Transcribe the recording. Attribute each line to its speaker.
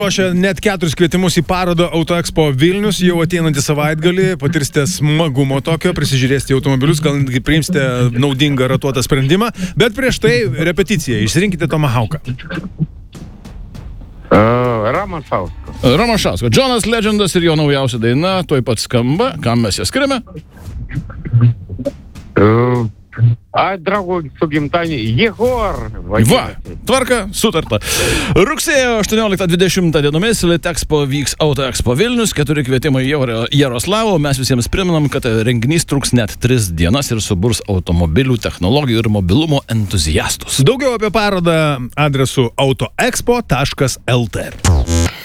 Speaker 1: Ruošia net 4 kvietimus į parodą Autoexpo Vilnius, jau ateinantį savaitgalį, patirsite smagumo tokio, prisižiūrėsite automobilius, gal netgi priimsite naudingą ratuotą sprendimą, bet prieš tai repeticija, išsirinkite Tomahawką.
Speaker 2: Ramašausko. Jonas Legendas ir jo naujausia daina, tuoj pat skamba, kam mes ją skiriame?
Speaker 3: Draugų su gimtadieniu Jehor.
Speaker 2: Va, tvarka, sutarta. Rugsėjo 18-20 dienomis Litexpo vyks Autoexpo Vilnius, 4 kvietimai Jaroslavo. Mes visiems priminam, kad renginys truks net 3 dienas ir suburs automobilių, technologijų ir mobilumo entuziastus.
Speaker 1: Daugiau apie parodą adresu autoexpo.lt.